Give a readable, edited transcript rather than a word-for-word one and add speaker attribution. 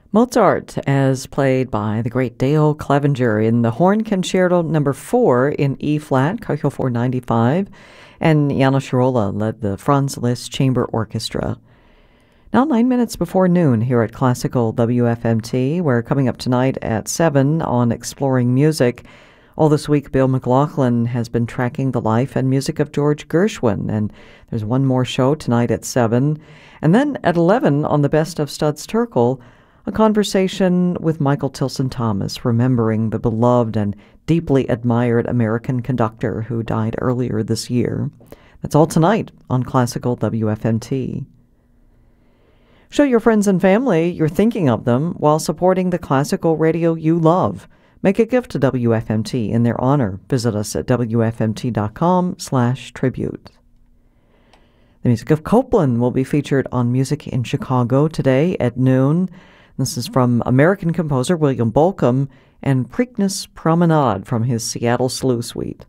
Speaker 1: Mozart, as played by the great Dale Clevenger in the Horn Concerto No. 4 in E-flat, K 495, and János Sorolla led the Franz Liszt Chamber Orchestra. Now 9 minutes before noon here at Classical WFMT. We're coming up tonight at 7 on Exploring Music. All this week, Bill McLaughlin has been tracking the life and music of George Gershwin, and there's one more show tonight at 7. And then at 11 on the Best of Studs Terkel, a conversation with Michael Tilson Thomas, remembering the beloved and deeply admired American conductor who died earlier this year. That's all tonight on Classical WFMT. Show your friends and family you're thinking of them while supporting the classical radio you love. Make a gift to WFMT in their honor. Visit us at WFMT.com/tribute. The music of Copland will be featured on Music in Chicago today at noon. This is from American composer William Bolcom and Preakness Promenade from his Seattle Slew Suite.